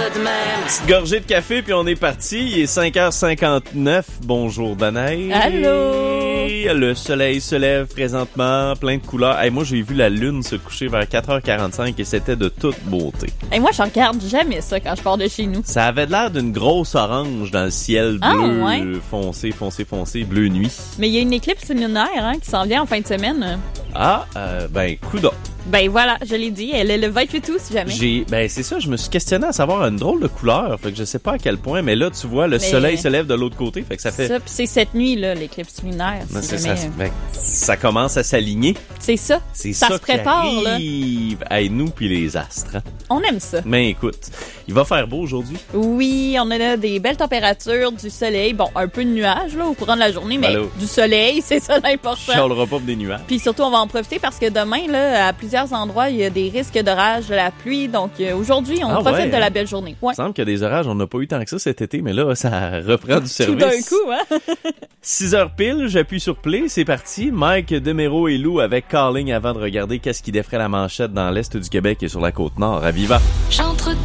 ça de même. Petite gorgée de café, puis on est parti. Il est 5h59. Bonjour, Danaï. Allô? Le soleil se lève présentement, plein de couleurs. Hey, moi, j'ai vu la lune se coucher vers 4h45 et c'était de toute beauté. Et moi, je regarde jamais ça quand je pars de chez nous. Ça avait l'air d'une grosse orange dans le ciel bleu, ouais? foncé, bleu nuit. Mais il y a une éclipse lunaire qui s'en vient en fin de semaine. Coudonc. Ben voilà, je l'ai dit, elle est le 28 août si jamais. C'est ça, je me suis questionné à savoir une drôle de couleur, fait que je sais pas à quel point, mais là, tu vois, le soleil se lève de l'autre côté, fait que ça fait... Ça, pis c'est cette nuit, là, l'éclipse lunaire. Ça commence à s'aligner. C'est ça. Ça se prépare, là. Hey, nous puis les astres. Hein? On aime ça. Mais écoute, il va faire beau aujourd'hui. Oui, on a là des belles températures, du soleil. Bon, un peu de nuages, là, au courant de la journée, mais du soleil, c'est ça l'important. Je chialerai pas pour des nuages. Puis surtout, on va en profiter parce que demain, là, à plusieurs endroits, il y a des risques d'orage, de la pluie. Donc, aujourd'hui, on profite de la belle journée. Ouais. Il semble qu'il y a des orages. On n'a pas eu tant que ça cet été, mais là, ça reprend du service. Tout d'un coup, hein? 6h pile, j'appuie sur play, c'est parti. Mike Demero et Lou avec Calling avant de regarder qu'est-ce qui défrait la manchette dans l'Est du Québec et sur la Côte-Nord. À Viva!